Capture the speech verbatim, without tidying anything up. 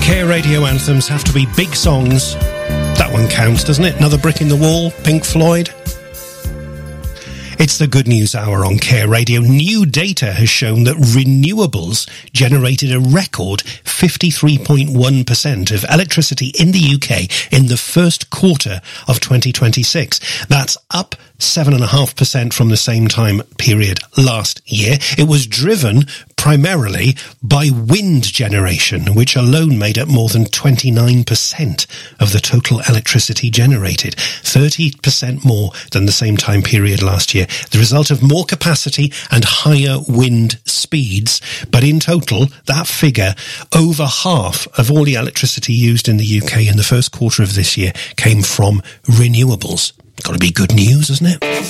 Care Radio anthems have to be big songs. That one counts, doesn't it? Another Brick in the Wall, Pink Floyd. It's the Good News Hour on Care Radio. New data has shown that renewables generated a record fifty-three point one percent of electricity in the U K in the first quarter of twenty twenty-six. That's up seven point five percent from the same time period last year. It was driven primarily by wind generation, which alone made up more than twenty-nine percent of the total electricity generated, thirty percent more than the same time period last year. The result of more capacity and higher wind speeds. But in total, that figure, over half of all the electricity used in the U K in the first quarter of this year came from renewables. Got to be good news, isn't it?